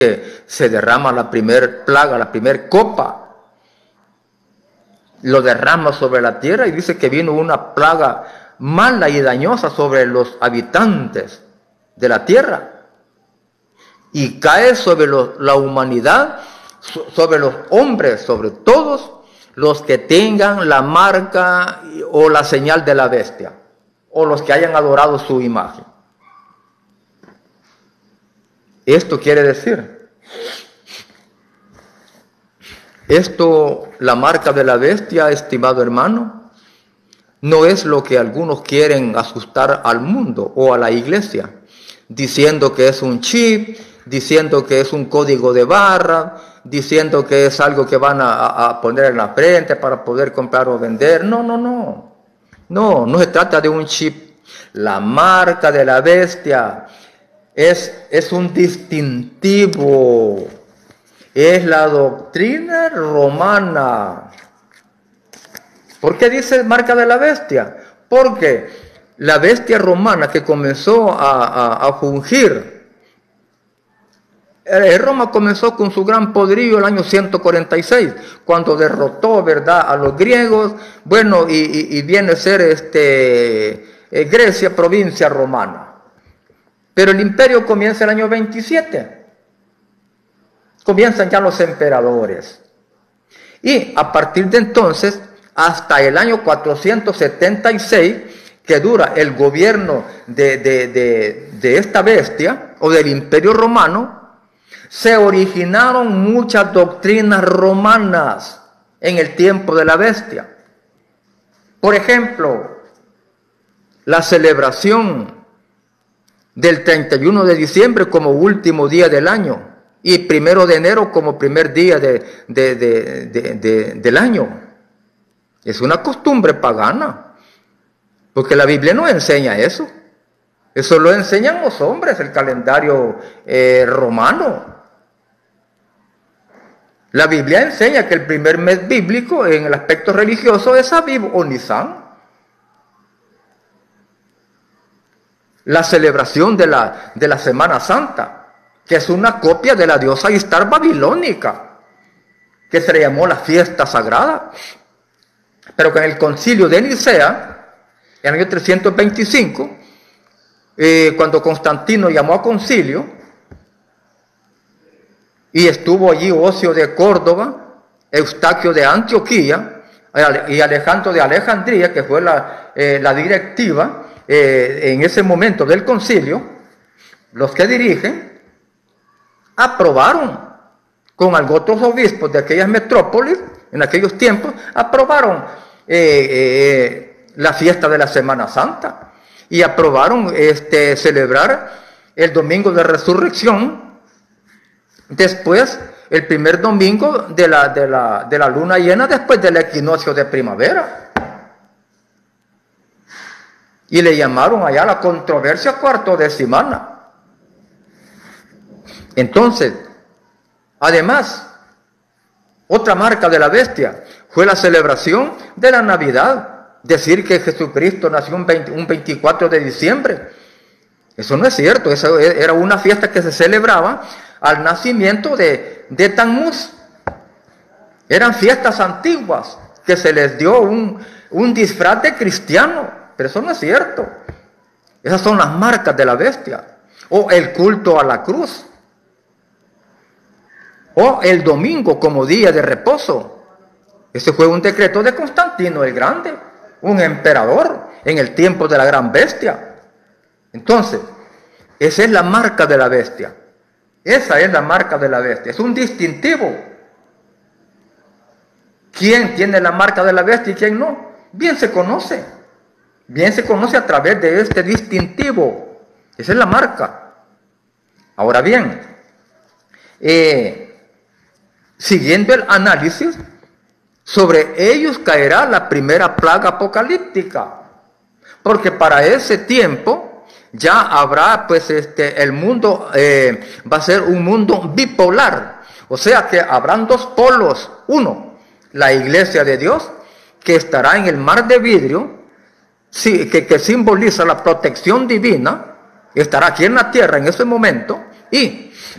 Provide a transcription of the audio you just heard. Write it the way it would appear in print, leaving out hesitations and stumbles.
se derrama la primer plaga, la primer copa, lo derrama sobre la tierra y dice que vino una plaga mala y dañosa sobre los habitantes de la tierra y cae sobre la humanidad, sobre los hombres, sobre todos los que tengan la marca o la señal de la bestia o los que hayan adorado su imagen. Esto quiere decir, la marca de la bestia, estimado hermano, no es lo que algunos quieren asustar al mundo o a la iglesia, diciendo que es un chip, diciendo que es un código de barra, diciendo que es algo que van a poner en la frente para poder comprar o vender. No se trata de un chip. La marca de la bestia es un distintivo, es la doctrina romana. ¿Por qué dice marca de la bestia? Porque la bestia romana que comenzó a fungir, Roma comenzó con su gran poderío el año 146, cuando derrotó, ¿verdad?, a los griegos, bueno, y viene a ser Grecia, provincia romana. Pero el imperio comienza el año 27. Comienzan ya los emperadores. Y a partir de entonces, hasta el año 476, que dura el gobierno de esta bestia, o del imperio romano, se originaron muchas doctrinas romanas en el tiempo de la bestia. Por ejemplo, la celebración del 31 de diciembre como último día del año y 1 de enero como primer día del año. Es una costumbre pagana, porque la Biblia no enseña eso. Eso lo enseñan los hombres, el calendario romano. La Biblia enseña que el primer mes bíblico en el aspecto religioso es Aviv o Nisan. La celebración de la Semana Santa, que es una copia de la diosa Istar babilónica, que se le llamó la fiesta sagrada. Pero que en el concilio de Nicea, en el año 325, cuando Constantino llamó a concilio, y estuvo allí Ocio de Córdoba, Eustaquio de Antioquía y Alejandro de Alejandría, que fue la directiva en ese momento del concilio, los que dirigen, aprobaron con otros obispos de aquellas metrópolis, en aquellos tiempos, aprobaron la fiesta de la Semana Santa y aprobaron celebrar el domingo de resurrección. Después, el primer domingo de la luna llena después del equinoccio de primavera. Y le llamaron allá la controversia cuartodecimana. Entonces, además, otra marca de la bestia fue la celebración de la Navidad. Decir que Jesucristo nació un 24 de diciembre. Eso no es cierto. Eso era una fiesta que se celebraba al nacimiento de Tammuz. Eran fiestas antiguas que se les dio un disfraz de cristiano, pero eso no es cierto. Esas son las marcas de la bestia. O el culto a la cruz, o el domingo como día de reposo. Ese fue un decreto de Constantino el Grande, un emperador en el tiempo de la gran bestia. Entonces, esa es la marca de la bestia. Esa es la marca de la bestia, es un distintivo. ¿Quién tiene la marca de la bestia y quién no? Bien se conoce a través de este distintivo. Esa es la marca. Ahora bien, siguiendo el análisis, sobre ellos caerá la primera plaga apocalíptica, porque para ese tiempo ya habrá, pues, el mundo va a ser un mundo bipolar, o sea que habrán dos polos. Uno, la iglesia de Dios, que estará en el mar de vidrio, que simboliza la protección divina, estará aquí en la tierra en ese momento, y